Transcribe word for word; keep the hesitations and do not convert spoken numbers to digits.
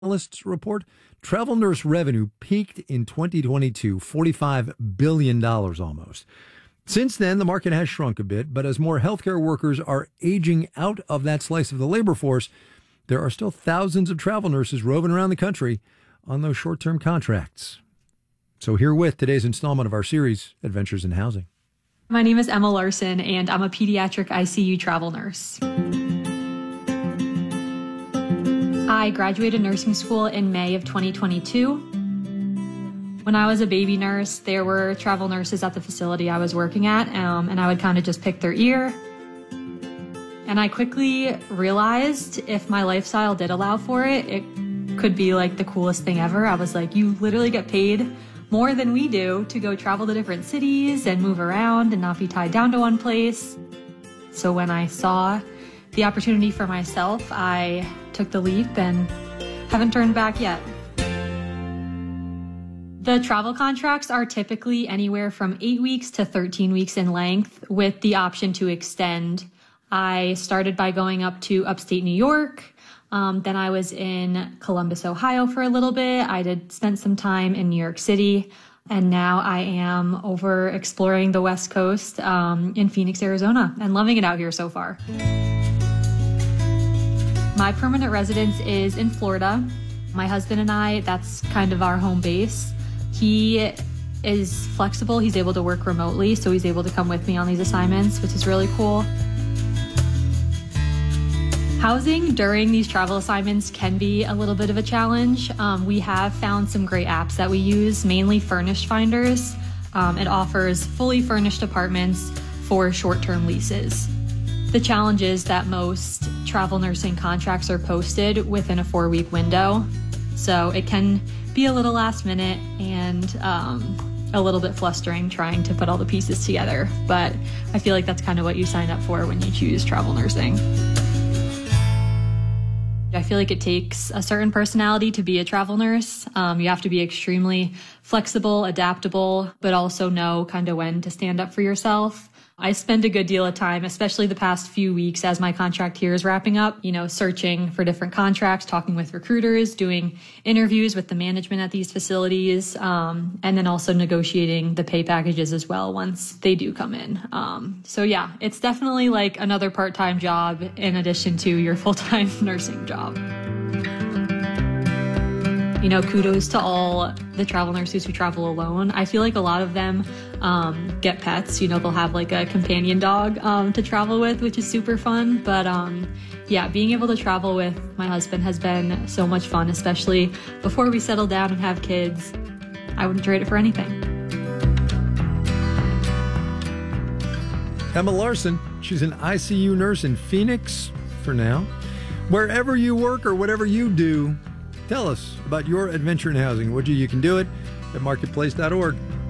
Analysts report travel nurse revenue peaked in twenty twenty-two, forty-five billion dollars almost. Since then, the market has shrunk a bit, but as more healthcare workers are aging out of that slice of the labor force, there are still thousands of travel nurses roving around the country on those short-term contracts. So herewith today's installment of our series, Adventures in Housing. My name is Emma Larson, and I'm a pediatric I C U travel nurse. I graduated nursing school in May of twenty twenty-two. When I was a baby nurse, there were travel nurses at the facility I was working at, um, and I would kind of just pick their ear. And I quickly realized if my lifestyle did allow for it, it could be like the coolest thing ever. I was like, you literally get paid more than we do to go travel to different cities and move around and not be tied down to one place. So when I saw the opportunity for myself, I took the leap and haven't turned back yet. The travel contracts are typically anywhere from eight weeks to thirteen weeks in length with the option to extend. I started by going up to upstate New York. Um, then I was in Columbus, Ohio for a little bit. I did spend some time in New York City. And now I am over exploring the West Coast um, in Phoenix, Arizona, and loving it out here so far. My permanent residence is in Florida. My husband and I, that's kind of our home base. He is flexible. He's able to work remotely, so he's able to come with me on these assignments, which is really cool. Housing during these travel assignments can be a little bit of a challenge. Um, we have found some great apps that we use, mainly Furnished Finders. Um, it offers fully furnished apartments for short-term leases. The challenge is that most travel nursing contracts are posted within a four-week window, so it can be a little last minute and um, a little bit flustering trying to put all the pieces together, but I feel like that's kind of what you sign up for when you choose travel nursing. I feel like it takes a certain personality to be a travel nurse. Um, you have to be extremely flexible, adaptable, but also know kind of when to stand up for yourself. I spend a good deal of time, especially the past few weeks as my contract here is wrapping up, you know, searching for different contracts, talking with recruiters, doing interviews with the management at these facilities, um, and then also negotiating the pay packages as well once they do come in. Um, so yeah, it's definitely like another part-time job in addition to your full-time nursing job. You know, kudos to all the travel nurses who travel alone. I feel like a lot of them um, get pets. You know, they'll have like a companion dog um, to travel with, which is super fun. But um, yeah, being able to travel with my husband has been so much fun, especially before we settle down and have kids. I wouldn't trade it for anything. Emma Larson, she's an I C U nurse in Phoenix for now. Wherever you work or whatever you do, tell us about your adventure in housing. Would you? You can do it at marketplace dot org.